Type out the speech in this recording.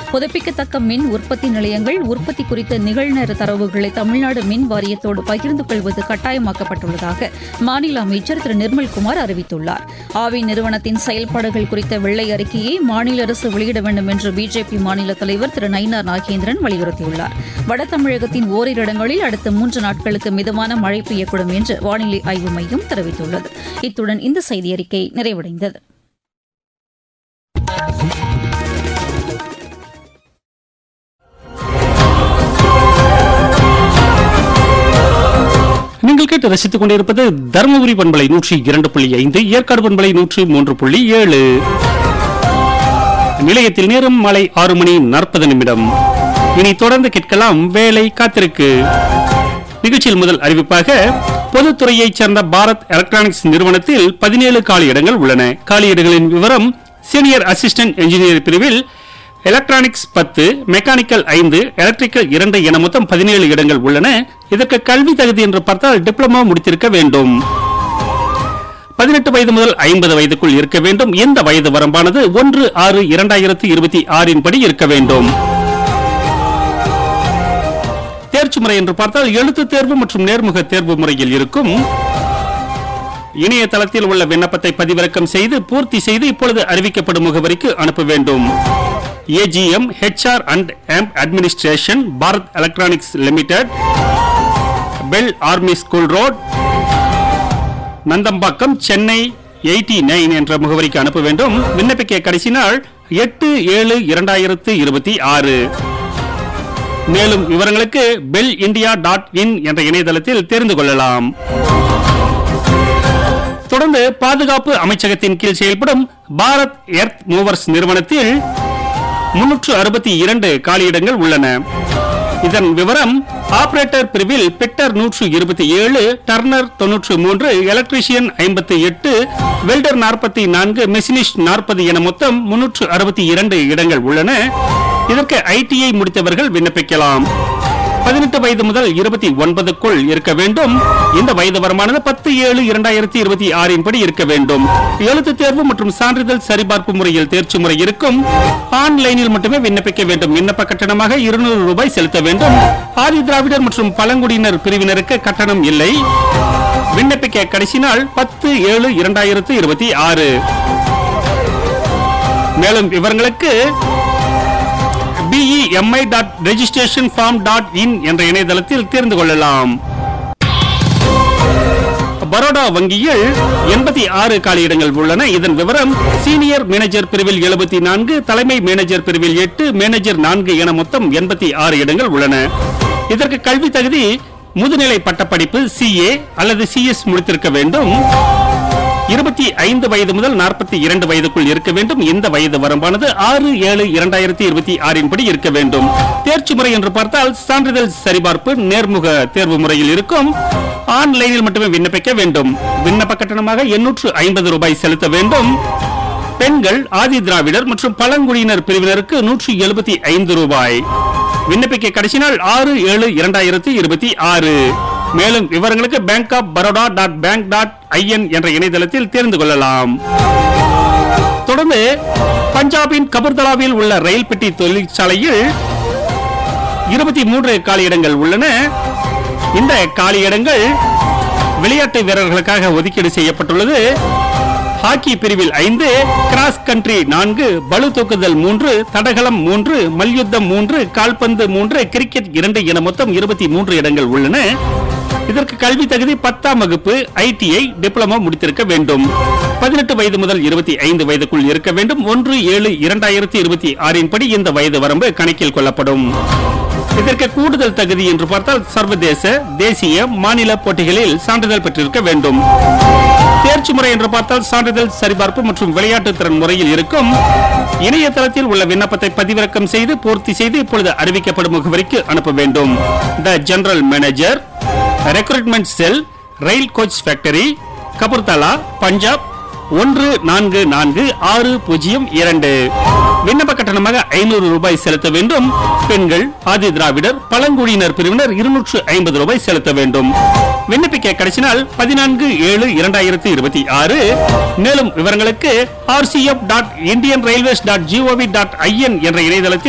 புதுப்பிக்கத்தக்க மின் உற்பத்தி நிலையங்கள் உற்பத்தி குறித்த நிகழ்நேர தரவுகளை தமிழ்நாடு மின் வாரியத்தோடு பகிர்ந்து கொள்வது கட்டாயமாக்கப்பட்டுள்ளதாக மாநில அமைச்சர் திரு நிர்மல்குமார் அறிவித்துள்ளார். ஆவி நிறுவனத்தின் செயல்பாடுகள் குறித்த வெள்ளை அறிக்கையை மாநில அரசு வெளியிட வேண்டும் என்று பிஜேபி மாநில தலைவர் திரு நயினார் நாகேந்திரன் வலியுறுத்தியுள்ளார். வட தமிழகத்தின் ஓரிரு இடங்களில் அடுத்த 3 நாட்களுக்கு மிதமான மழை பெய்யக்கூடும் என்று வானிலை ஆய்வு மையம் தெரிவித்துள்ளது. இத்துடன் இந்த செய்தியறிக்கை நிறைவடைந்தது. நீங்கள் கேட்டு ரசித்துக் கொண்டிருப்பது தருமபுரி பண்பலை 102.5, ஏற்காடு பண்பலை 103.7. நிலையத்தில் நேரம் மாலை 6:40. இனி தொடர்ந்து கேட்கலாம் வேலை காத்திருக்கு. நிகழ்ச்சியில் முதல் அறிவிப்பாக, பொதுத்துறையைச் சேர்ந்த பாரத் எலக்ட்ரானிக்ஸ் நிறுவனத்தில் 17 காலியிடங்கள் உள்ளன. காலியிடங்களின் விவரம்: சீனியர் அசிஸ்டன்ட் என்ஜினியர் பிரிவில் எலக்ட்ரானிக்ஸ் 10, மெக்கானிக்கல் 5, எலக்ட்ரிக்கல் 2 என மொத்தம் 17 இடங்கள் உள்ளன. இதற்கு கல்வி தகுதி என்று பார்த்தால் டிப்ளமோ முடித்திருக்க வேண்டும். 18 வயது முதல் 50 வயதுக்குள் இருக்க வேண்டும். இந்த வயது வரம்பானது 1/6/2026 படி இருக்க வேண்டும். தேர்ச்சி முறை என்று பார்த்தால் எழுத்து தேர்வு மற்றும் நேர்முக தேர்வு முறையில் இருக்கும். இணையதளத்தில் உள்ள விண்ணப்பத்தை பதிவிறக்கம் செய்து பூர்த்தி செய்து இப்பொழுது அறிவிக்கப்படும் முகவரிக்கு அனுப்ப வேண்டும். AGM HR and AMP Administration, Bharat electronics limited, bell army school road, Nandambakkam, Chennai 89 என்ற முகவரிக்கு அனுப்ப வேண்டும். விண்ணப்பிக்க கடைசி நாள் 8/7/2026. மேலும் விவரங்களுக்கு bellindia.in என்ற இணையதளத்தில் தெரிந்து கொள்ளலாம். தொடர்ந்து பாதுகாப்பு அமைச்சகத்தின் கீழ் செயல்படும் பாரத் எர்த் மூவர்ஸ் நிறுவனத்தில் 362 காலியிடங்கள் உள்ளன. இதன் விவரம்: ஆபரேட்டர் பிரிவில் Bector 127, turner 93, electrician 58, welder 44, machinist 40 என மொத்தம் 362 இடங்கள் உள்ளன. இதற்கு ITI முடித்தவர்கள் விண்ணப்பிக்கலாம். 18 வயது முதல் 29க்குள் இருக்க வேண்டும். இந்த வயது வரமானது 10/7/2026 படி இருக்க வேண்டும். எழுத்து தேர்வு மற்றும் சான்றிதழ் சரிபார்ப்பு முறையில் தேர்ச்சி முறை இருக்கும். ஆன்லைனில் மட்டுமே விண்ணப்பிக்க வேண்டும். விண்ணப்ப கட்டணமாக 200 ரூபாய் செலுத்த வேண்டும். ஆதி திராவிடர் மற்றும் பழங்குடியினர் பிரிவினருக்கு கட்டணம் இல்லை. விண்ணப்பிக்க கடைசி நாள் 10/7/2026. மேலும் விவரங்களுக்கு BEMI.registrationform.in என்ற இணையதளத்தில் தெரிந்து கொள்ளலாம். பரோடா வங்கியில் 86 காலியிடங்கள் உள்ளன. இதன் விவரம்: சீனியர் மேனேஜர் பிரிவில் 74, தலைமை மேனேஜர் பிரிவில் 8, மேனேஜர் 4 என மொத்தம் 86 இடங்கள் உள்ளன. இதற்கு கல்வி தகுதி முதுநிலை பட்டப்படிப்பு CA அல்லது CS முடித்திருக்க வேண்டும். 25 வயது முதல் 42 வயதுக்குள் இருக்க வேண்டும். இந்த வயது வரம்பானது 6/7/2026 படி இருக்க வேண்டும். தேர்ச்சி முறை என்று பார்த்தால் சான்றிதழ் சரிபார்ப்பு நேர்முக தேர்வு முறையில் இருக்கும். ஆன்லைனில் மட்டுமே விண்ணப்பிக்க வேண்டும். விண்ணப்ப கட்டணமாக 850 ரூபாய் செலுத்த வேண்டும். பெண்கள், ஆதி திராவிடர் மற்றும் பழங்குடியினர் பிரிவினருக்கு 175 ரூபாய். விண்ணப்பிக்க கடைசி நாள் 6/7/2026. மேலும் விவரங்களுக்கு bankofbaroda.bank.in என்ற இணையதளத்தில் தெரிந்து கொள்ளலாம். தொடர்ந்து பஞ்சாபின் கபூர்தலாவில் உள்ள ரயில் பெட்டி தொழிற்சாலையில் 23 காலியிடங்கள் உள்ளன. இந்த காலியிடங்கள் விளையாட்டு வீரர்களுக்காக ஒதுக்கீடு செய்யப்பட்டுள்ளது. ஹாக்கி பிரிவில் 5, கிராஸ் கண்ட்ரி 4, பளு தூக்குதல் 3, தடகளம் 3, மல்யுத்தம் 3, கால்பந்து 3, கிரிக்கெட் 2 என மொத்தம் 23 இடங்கள் உள்ளன. இதற்கு கல்வி தகுதி 10ஆம் வகுப்பு ITI டிப்ளமோ முடித்திருக்க வேண்டும். 18 வயது முதல் 25 வயதுக்குள் இருக்க வேண்டும். 1/7/2026 படி இந்த வயது வரம்பு கணக்கில் கொள்ளப்படும். இதற்கு கூடுதல் தகுதி என்று பார்த்தால் சர்வதேச, தேசிய, மாநில போட்டிகளில் சான்றிதழ் பெற்றிருக்க வேண்டும். தேர்ச்சி முறை என்று பார்த்தால் சான்றிதழ் சரிபார்ப்பு மற்றும் விளையாட்டு திறன் முறையில் இருக்கும். இணையதளத்தில் உள்ள விண்ணப்பத்தை பதிவிறக்கம் செய்து பூர்த்தி செய்து இப்பொழுது அறிவிக்கப்படும் முகவரிக்கு அனுப்ப வேண்டும். த ஜெனரல் மேனேஜர், ரெக்ரூட்மெண்ட் செல், ரயில் கோச் ஃபேக்டரி, கபூர்தலா, பஞ்சாப் 144602. விண்ணப்ப கட்டணமாக 500 ரூபாய் செலுத்த வேண்டும். பெண்கள், ஆதி திராவிடர், பழங்குடியினர் பிரிவினர் 250 ரூபாய் செலுத்த வேண்டும். விண்ணப்பிக்க கடைசி நாள் 14/7/2026. மேலும் விவரங்களுக்கு rcf.indianrailways.gov.in என்ற இணையதளத்தில்